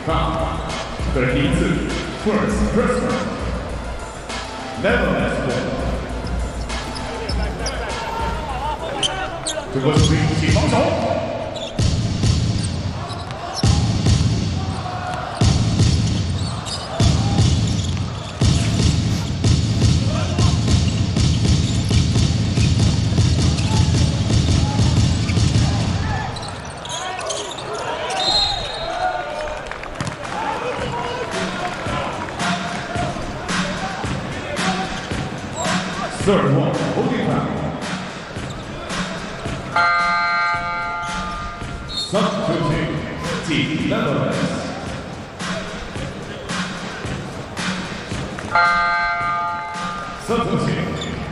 Foul. 32. First freshman. Netherlands ball. 中国球队起防守。Third one, holding foul. Substituting Team Netherlands. Substituting.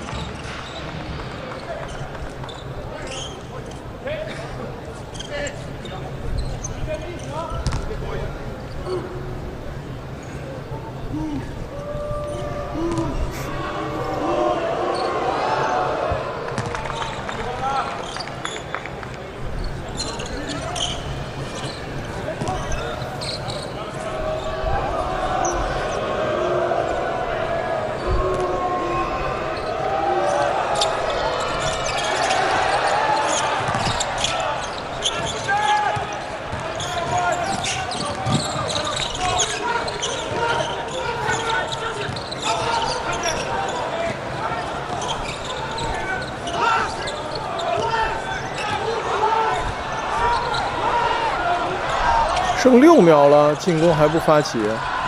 剩6秒了，进攻还不发起，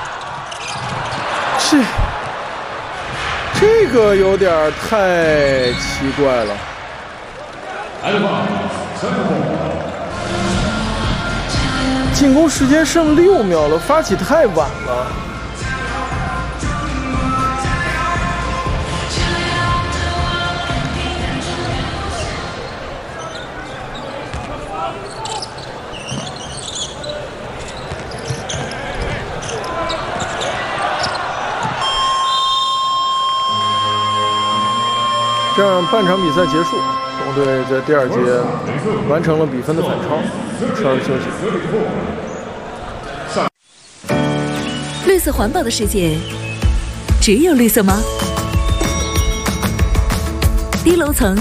这个有点太奇怪了。进攻时间剩6秒了，发起太晚了。这样半场比赛结束，中队在第2节完成了比分的反超，稍事休息。 绿色环保的世界，只有绿色吗？低楼层